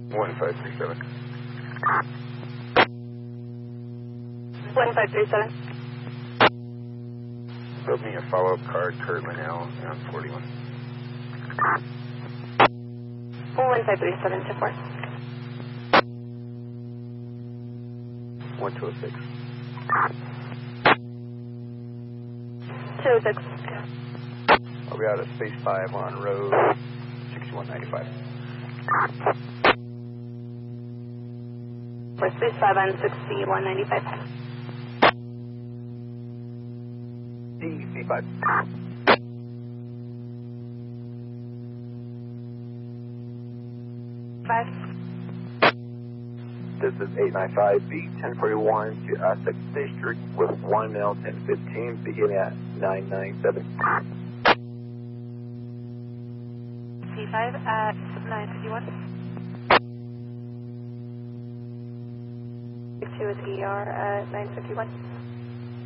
1537. 1537. Build me a follow-up car, Kurt Linnell, on 41. 1537 to 4. 1206. 206. I'll be out at Space 5 on road 6195. For Space 5 on 6195. DC5. This is 895B1041 to Essex District with 1 mil 1015 beginning at 997. C5 at 951. 2 with ER at 951.